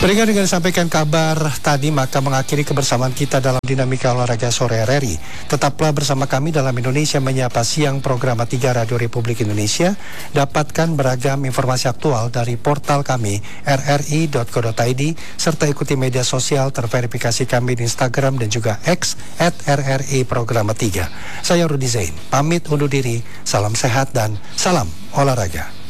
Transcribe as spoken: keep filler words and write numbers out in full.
Berikan dengan sampaikan kabar tadi, maka mengakhiri kebersamaan kita dalam Dinamika Olahraga Sore R R I. Tetaplah bersama kami dalam Indonesia Menyapa Siang, program tiga Radio Republik Indonesia. Dapatkan beragam informasi aktual dari portal kami r r i dot co dot i d, serta ikuti media sosial terverifikasi kami di Instagram dan juga X at r r i program tiga. Saya Rudi Zain, pamit undur diri, salam sehat dan salam olahraga.